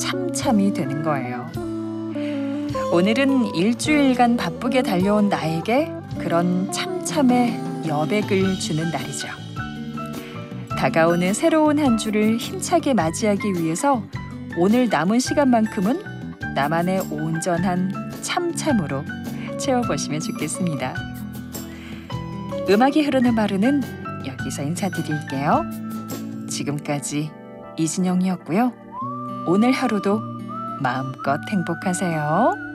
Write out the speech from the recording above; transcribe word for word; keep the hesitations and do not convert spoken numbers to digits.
참참이 되는 거예요. 오늘은 일주일간 바쁘게 달려온 나에게 그런 참참의 여백을 주는 날이죠. 다가오는 새로운 한 주를 힘차게 맞이하기 위해서 오늘 남은 시간만큼은 나만의 온전한 참참으로 채워보시면 좋겠습니다. 음악이 흐르는 마루는 여기서 인사드릴게요. 지금까지 이진영이었고요. 오늘 하루도 마음껏 행복하세요.